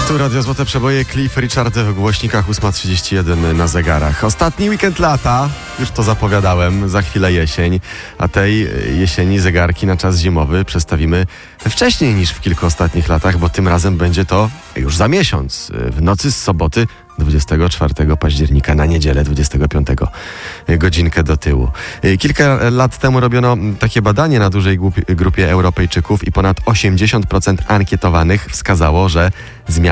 Tu Radio Złote Przeboje, Cliff Richard w głośnikach, 8:31 na zegarach. Ostatni weekend lata, już to zapowiadałem, za chwilę jesień, a tej jesieni zegarki na czas zimowy przestawimy wcześniej niż w kilku ostatnich latach, bo tym razem będzie to już za miesiąc, w nocy z soboty 24 października na niedzielę 25, godzinkę do tyłu. Kilka lat temu robiono takie badanie na dużej grupie Europejczyków i ponad 80% ankietowanych wskazało, że zmiany